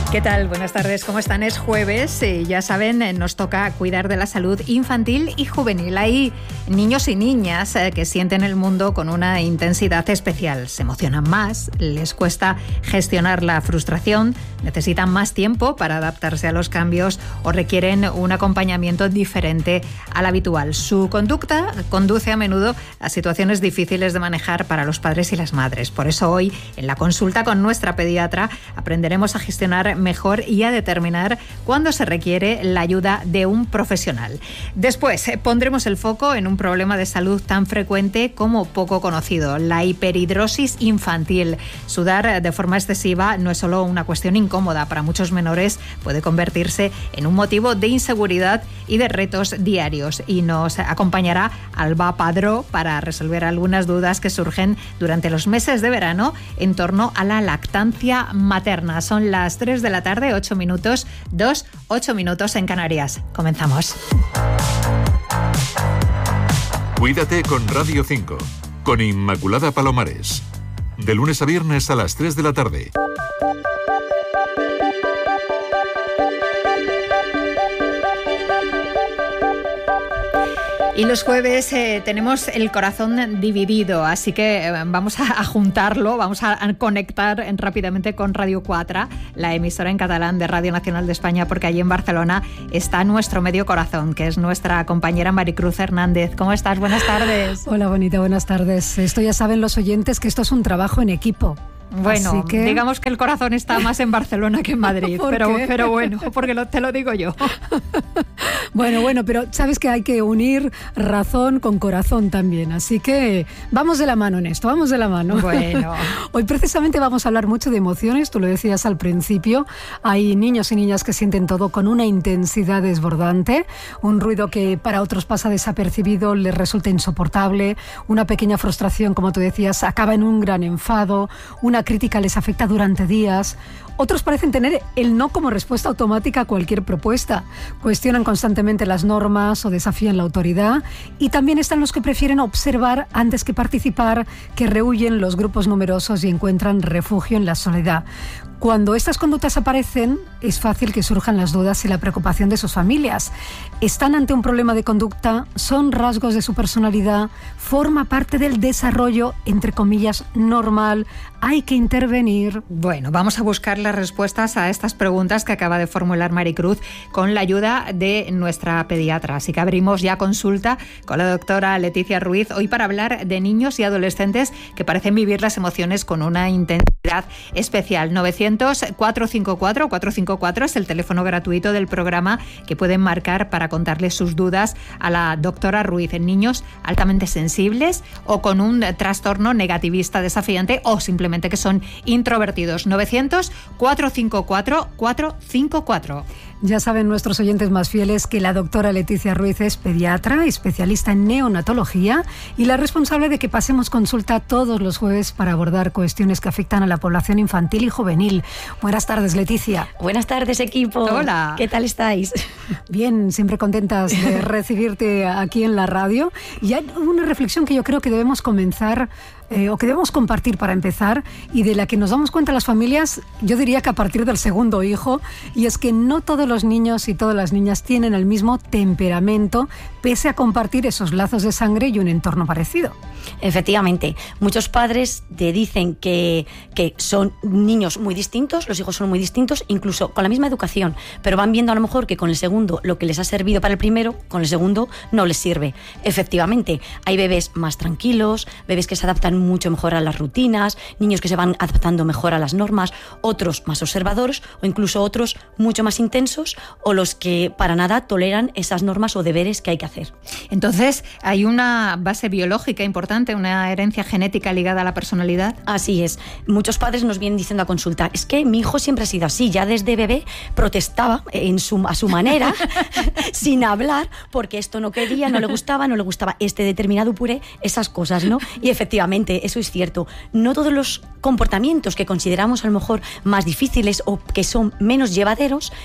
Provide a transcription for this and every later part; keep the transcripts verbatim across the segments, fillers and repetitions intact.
¿Qué tal? Buenas tardes, ¿cómo están? Es jueves y ya saben, nos toca cuidar de la salud infantil y juvenil. Hay niños y niñas que sienten el mundo con una intensidad especial. Se emocionan más, les cuesta gestionar la frustración, necesitan más tiempo para adaptarse a los cambios o requieren un acompañamiento diferente al habitual. Su conducta conduce a menudo a situaciones difíciles de manejar para los padres y las madres. Por eso hoy, en la consulta con nuestra pediatra, aprenderemos a gestionar mejor y a determinar cuándo se requiere la ayuda de un profesional. Después pondremos el foco en un problema de salud tan frecuente como poco conocido, la hiperhidrosis infantil. Sudar de forma excesiva no es solo una cuestión incómoda, para muchos menores puede convertirse en un motivo de inseguridad y de retos diarios. Y nos acompañará Alba Padró para resolver algunas dudas que surgen durante los meses de verano en torno a la lactancia materna. Son las tres de la tarde, ocho minutos, dos, ocho minutos en Canarias. Comenzamos. Cuídate con Radio cinco, con Inmaculada Palomares. De lunes a viernes a las tres de la tarde. Y los jueves eh, tenemos el corazón dividido, así que eh, vamos a, a juntarlo, vamos a, a conectar en, rápidamente con Radio cuatro, la emisora en catalán de Radio Nacional de España, porque allí en Barcelona está nuestro medio corazón, que es nuestra compañera Maricruz Hernández. ¿Cómo estás? Buenas tardes. Hola, bonita, buenas tardes. Esto ya saben los oyentes que esto es un trabajo en equipo. Bueno, que... digamos que el corazón está más en Barcelona que en Madrid, pero, pero bueno, porque lo, te lo digo yo. Bueno, bueno, pero sabes que hay que unir razón con corazón también, así que vamos de la mano en esto, vamos de la mano. Bueno. Hoy precisamente vamos a hablar mucho de emociones, tú lo decías al principio, hay niños y niñas que sienten todo con una intensidad desbordante, un ruido que para otros pasa desapercibido, les resulta insoportable, una pequeña frustración, como tú decías, acaba en un gran enfado, una crítica les afecta durante días. Otros parecen tener el no como respuesta automática a cualquier propuesta. Cuestionan constantemente las normas o desafían la autoridad. Y también están los que prefieren observar antes que participar, que rehuyen los grupos numerosos y encuentran refugio en la soledad. Cuando estas conductas aparecen, es fácil que surjan las dudas y la preocupación de sus familias. ¿Están ante un problema de conducta? ¿Son rasgos de su personalidad? ¿Forma parte del desarrollo, entre comillas, normal? ¿Hay que intervenir? Bueno, vamos a buscar las respuestas a estas preguntas que acaba de formular Maricruz con la ayuda de nuestra pediatra. Así que abrimos ya consulta con la doctora Leticia Ruiz, hoy para hablar de niños y adolescentes que parecen vivir las emociones con una intensidad especial. novecientos, cuatrocientos cincuenta y cuatro, cuatrocientos cincuenta y cuatro es el teléfono gratuito del programa que pueden marcar para contarles sus dudas a la doctora Ruiz. En niños altamente sensibles o con un trastorno negativista desafiante o simplemente que son introvertidos. novecientos, cuatrocientos cincuenta y cuatro, cuatrocientos cincuenta y cuatro. Ya saben nuestros oyentes más fieles que la doctora Leticia Ruiz es pediatra, especialista en neonatología y la responsable de que pasemos consulta todos los jueves para abordar cuestiones que afectan a la población infantil y juvenil. Buenas tardes, Leticia. Buenas tardes, equipo. Hola. ¿Qué tal estáis? Bien, siempre contentas de recibirte aquí en la radio. Y hay una reflexión que yo creo que debemos comenzar Eh, o que debemos compartir para empezar y de la que nos damos cuenta las familias, yo diría que a partir del segundo hijo, y es que no todos los niños y todas las niñas tienen el mismo temperamento, pese a compartir esos lazos de sangre y un entorno parecido. Efectivamente, muchos padres te dicen que, que son niños muy distintos, los hijos son muy distintos, incluso con la misma educación, pero van viendo a lo mejor que con el segundo lo que les ha servido para el primero, con el segundo no les sirve. Efectivamente, hay bebés más tranquilos, bebés que se adaptan mucho mejor a las rutinas, niños que se van adaptando mejor a las normas, otros más observadores o incluso otros mucho más intensos o los que para nada toleran esas normas o deberes que hay que hacer. Entonces, ¿hay una base biológica importante, una herencia genética ligada a la personalidad? Así es. Muchos padres nos vienen diciendo a consulta, es que mi hijo siempre ha sido así, ya desde bebé protestaba en su, a su manera, sin hablar, porque esto no quería, no le gustaba, no le gustaba este determinado puré, esas cosas, ¿no? Y efectivamente, eso es cierto. No todos los comportamientos que consideramos a lo mejor más difíciles o que son menos llevaderos en la educación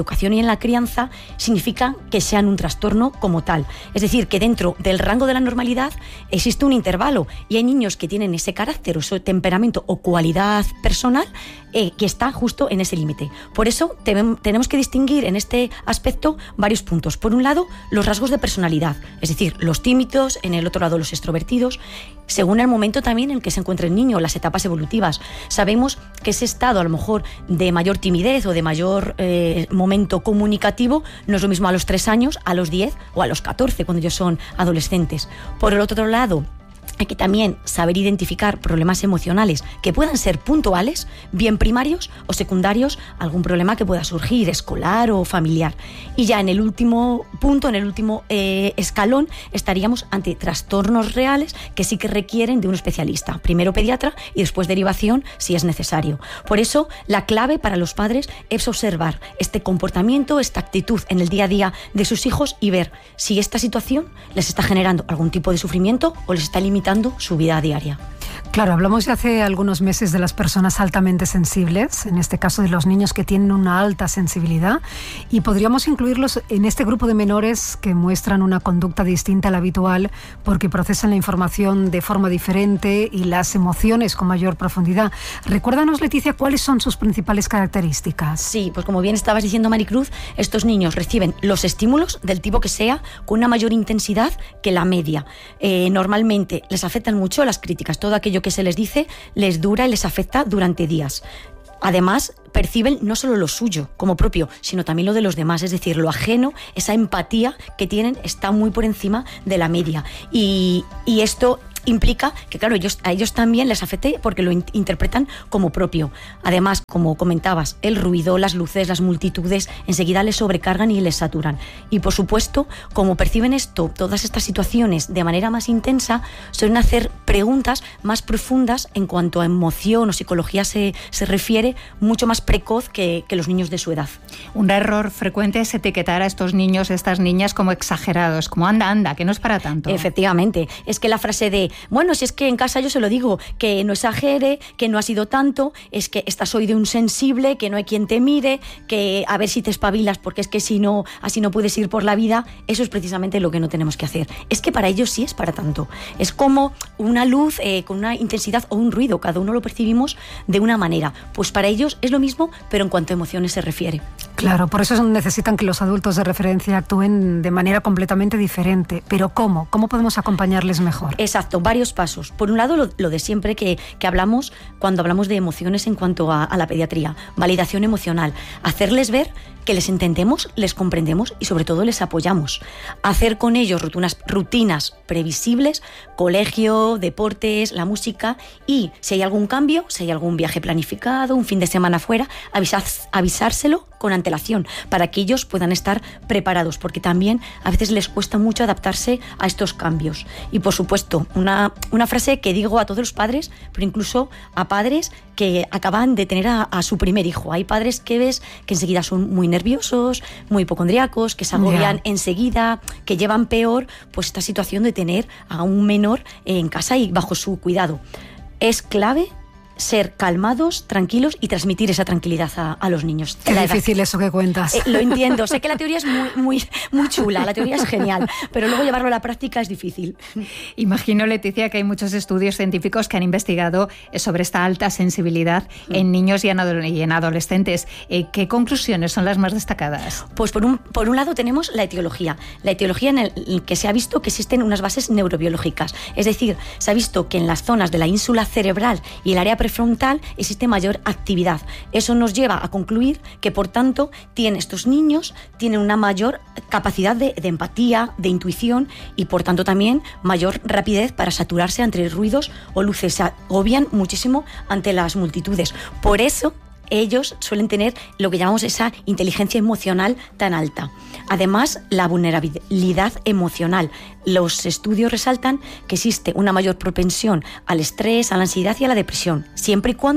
educación y en la crianza significa que sean un trastorno como tal. Es decir, que dentro del rango de la normalidad existe un intervalo y hay niños que tienen ese carácter o ese temperamento o cualidad personal eh, que está justo en ese límite. Por eso te, tenemos que distinguir en este aspecto varios puntos. Por un lado, los rasgos de personalidad, es decir, los tímidos, en el otro lado los extrovertidos, según el momento también en el que se encuentra el niño, las etapas evolutivas. Sabemos que ese estado a lo mejor de mayor timidez o de mayor eh, momento comunicativo no es lo mismo a los tres años, a los diez o a los catorce, cuando ellos son adolescentes. Por el otro lado, hay que también saber identificar problemas emocionales que puedan ser puntuales, bien primarios o secundarios, algún problema que pueda surgir, escolar o familiar. Y ya en el último punto, en el último eh, escalón, estaríamos ante trastornos reales que sí que requieren de un especialista, primero pediatra y después derivación si es necesario. Por eso, la clave para los padres es observar este comportamiento, esta actitud en el día a día de sus hijos y ver si esta situación les está generando algún tipo de sufrimiento o les está limitando su vida diaria. Claro, hablamos ya hace algunos meses de las personas altamente sensibles, en este caso de los niños que tienen una alta sensibilidad, y podríamos incluirlos en este grupo de menores que muestran una conducta distinta a la habitual porque procesan la información de forma diferente y las emociones con mayor profundidad. Recuérdanos, Leticia, ¿cuáles son sus principales características? Sí, pues como bien estabas diciendo, Maricruz, estos niños reciben los estímulos del tipo que sea con una mayor intensidad que la media. Eh, normalmente les afectan mucho las críticas, todo aquello que se les dice les dura y les afecta durante días. Además, perciben no solo lo suyo como propio, sino también lo de los demás, es decir, lo ajeno, esa empatía que tienen está muy por encima de la media. Y, y esto implica que, claro, ellos, a ellos también les afecte porque lo in- interpretan como propio. Además, como comentabas, el ruido, las luces, las multitudes, enseguida les sobrecargan y les saturan. Y, por supuesto, como perciben esto, todas estas situaciones de manera más intensa, suelen hacer preguntas más profundas en cuanto a emoción o psicología se, se refiere, mucho más precoz que, que los niños de su edad. Un error frecuente es etiquetar a estos niños, estas niñas, como exagerados, como anda, anda, que no es para tanto. Efectivamente, es que la frase de bueno, si es que en casa yo se lo digo, que no exagere, que no ha sido tanto, es que estás hoy de un sensible, que no hay quien te mire, que a ver si te espabilas, porque es que si no, así no puedes ir por la vida. Eso es precisamente lo que no tenemos que hacer. Es que para ellos sí es para tanto. Es como una luz eh, con una intensidad o un ruido, cada uno lo percibimos de una manera. Pues para ellos es lo mismo, pero en cuanto a emociones se refiere. Claro, por eso necesitan que los adultos de referencia actúen de manera completamente diferente. Pero ¿cómo? ¿Cómo podemos acompañarles mejor? Exacto, varios pasos. Por un lado, lo, lo de siempre que, que hablamos cuando hablamos de emociones en cuanto a, a la pediatría. Validación emocional. Hacerles ver que les entendemos, les comprendemos y sobre todo les apoyamos. Hacer con ellos rutinas, rutinas previsibles, colegio, deportes, la música, y si hay algún cambio, si hay algún viaje planificado, un fin de semana fuera, avisar, avisárselo con antelación para que ellos puedan estar preparados, porque también a veces les cuesta mucho adaptarse a estos cambios. Y por supuesto, una, una frase que digo a todos los padres, pero incluso a padres que acaban de tener a, a su primer hijo. Hay padres que ves que enseguida son muy nerviosos, muy hipocondríacos, que se agobian yeah. enseguida, que llevan peor pues esta situación de tener a un menor en casa y bajo su cuidado. Es clave ser calmados, tranquilos y transmitir esa tranquilidad a, a los niños. Qué difícil eso que cuentas. Eh, lo entiendo, sé que la teoría es muy, muy, muy chula, la teoría es genial, pero luego llevarlo a la práctica es difícil. Imagino, Leticia, que hay muchos estudios científicos que han investigado sobre esta alta sensibilidad mm. en niños y en, adol- y en adolescentes. Eh, ¿Qué conclusiones son las más destacadas? Pues por un, por un lado tenemos la etiología, la etiología en el, en que se ha visto que existen unas bases neurobiológicas, es decir, se ha visto que en las zonas de la ínsula cerebral y el área frontal existe mayor actividad. Eso nos lleva a concluir que, por tanto, tienen estos niños tienen una mayor capacidad de, de empatía, de intuición y, por tanto, también mayor rapidez para saturarse ante ruidos o luces. Se agobian muchísimo ante las multitudes. Por eso, ellos suelen tener lo que llamamos esa inteligencia emocional tan alta. Además, la vulnerabilidad emocional. Los estudios resaltan que existe una mayor propensión al estrés, a la ansiedad y a la depresión, siempre y cuando,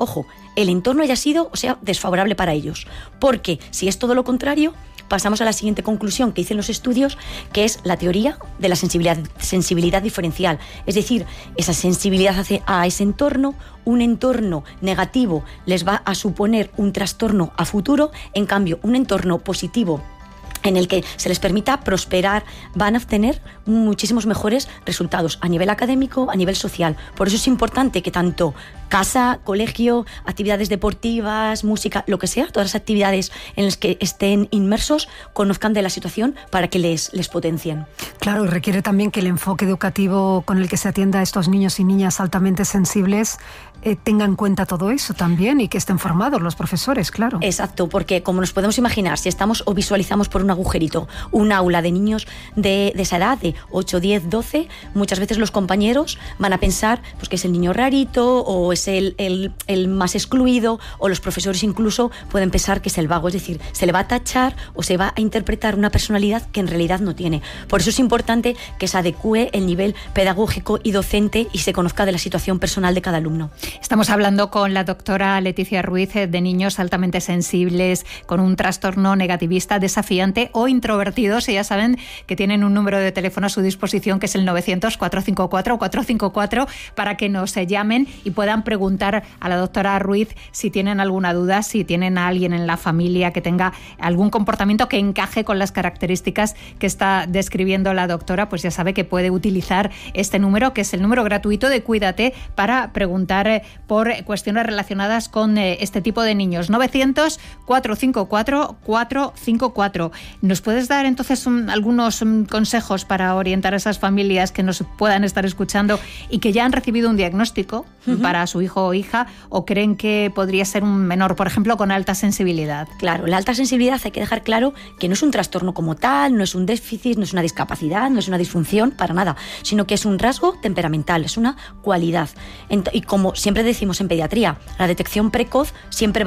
ojo, el entorno haya sido, o sea, desfavorable para ellos. Porque si es todo lo contrario, pasamos a la siguiente conclusión que dicen los estudios, que es la teoría de la sensibilidad, sensibilidad diferencial. Es decir, esa sensibilidad hacia, a ese entorno, un entorno negativo les va a suponer un trastorno a futuro, en cambio, un entorno positivo en el que se les permita prosperar, van a obtener muchísimos mejores resultados a nivel académico, a nivel social. Por eso es importante que tanto casa, colegio, actividades deportivas, música, lo que sea, todas las actividades en las que estén inmersos, conozcan de la situación para que les, les potencien. Claro, y requiere también que el enfoque educativo con el que se atienda a estos niños y niñas altamente sensibles eh, tenga en cuenta todo eso también y que estén formados los profesores, claro. Exacto, porque como nos podemos imaginar, si estamos o visualizamos por un agujerito un aula de niños de, de esa edad, de ocho, diez, doce, muchas veces los compañeros van a pensar pues, que es el niño rarito o es el, el, el más excluido, o los profesores incluso pueden pensar que es el vago, es decir, se le va a tachar o se va a interpretar una personalidad que en realidad no tiene. Por eso es importante que se adecue el nivel pedagógico y docente y se conozca de la situación personal de cada alumno. Estamos hablando con la doctora Leticia Ruiz de niños altamente sensibles con un trastorno negativista desafiante o introvertidos, y ya saben que tienen un número de teléfono a su disposición que es el novecientos, cuatrocientos cincuenta y cuatro, cuatrocientos cincuenta y cuatro para que nos llamen y puedan preguntar a la doctora Ruiz si tienen alguna duda, si tienen a alguien en la familia que tenga algún comportamiento que encaje con las características que está describiendo la doctora, pues ya sabe que puede utilizar este número, que es el número gratuito de Cuídate, para preguntar por cuestiones relacionadas con este tipo de niños. novecientos, cuatrocientos cincuenta y cuatro, cuatrocientos cincuenta y cuatro. ¿Nos puedes dar entonces un, algunos um, consejos para orientar a esas familias que nos puedan estar escuchando y que ya han recibido un diagnóstico uh-huh. para su hijo o hija, o creen que podría ser un menor, por ejemplo, con alta sensibilidad? Claro, la alta sensibilidad hay que dejar claro que no es un trastorno como tal, no es un déficit, no es una discapacidad, no es una disfunción, para nada, sino que es un rasgo temperamental, es una cualidad. Y como siempre decimos en pediatría, la detección precoz siempre va